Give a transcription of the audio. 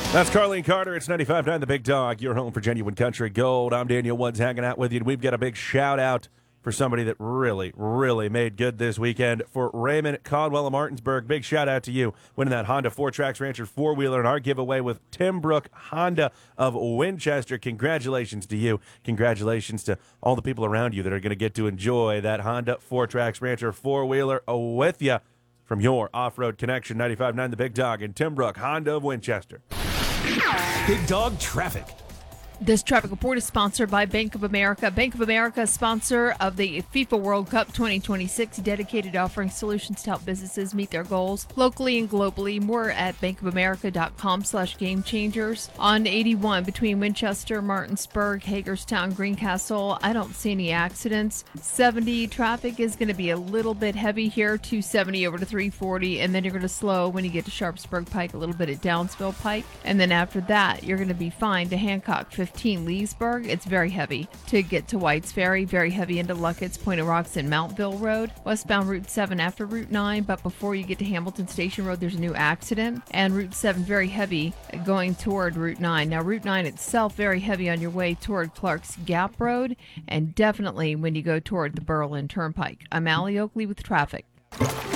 That's Carlene Carter. It's 95.9 The Big Dog, your home for genuine country gold. I'm Daniel Woods hanging out with you, and we've got a big shout-out for somebody that really made good this weekend for Raymond Caldwell of Martinsburg. Big shout-out to you, winning that Honda 4Trax Rancher four-wheeler in our giveaway with Tim Brook Honda of Winchester. Congratulations to you. Congratulations to all the people around you that are going to get to enjoy that Honda 4Trax Rancher four-wheeler with you from your off-road connection. 95.9 The Big Dog and Tim Brook Honda of Winchester. Big Dog Traffic. This traffic report is sponsored by Bank of America. Bank of America, sponsor of the FIFA World Cup 2026, dedicated to offering solutions to help businesses meet their goals locally and globally. More at bankofamerica.com/game changers. On 81 between Winchester, Martinsburg, Hagerstown, Greencastle, I don't see any accidents. 70 traffic is going to be a little bit heavy here, 270 over to 340, and then you're going to slow when you get to Sharpsburg Pike, a little bit at Downsville Pike, and then after that, you're going to be fine to Hancock 15 Leesburg. It's very heavy to get to White's Ferry, very heavy into Luckett's, Point of Rocks, and Mountville Road. Westbound Route 7 after Route 9, but before you get to Hamilton Station Road, there's a new accident. And Route 7 very heavy going toward Route 9. Now, Route 9 itself very heavy on your way toward Clark's Gap Road, and definitely when you go toward the Berlin Turnpike. I'm Allie Oakley with traffic.